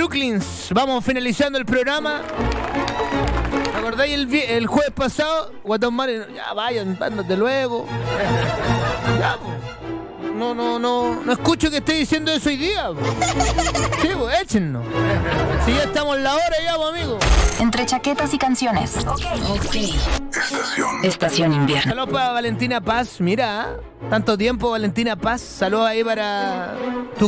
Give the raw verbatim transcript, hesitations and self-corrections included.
Brooklyns, vamos finalizando el programa. ¿Te acordáis el, vi- el jueves pasado? Guatón Mario, ya vayan, ándate luego. Ya, po. No, no, no, no escucho que esté diciendo eso hoy día. Po. Sí, pues échennos. Si ya estamos en la hora ya, pues, amigo. Entre chaquetas y canciones. Ok. Ok. Estación. Estación invierno. Saludos para Valentina Paz. Mira, tanto tiempo, Valentina Paz. Saludos ahí para tu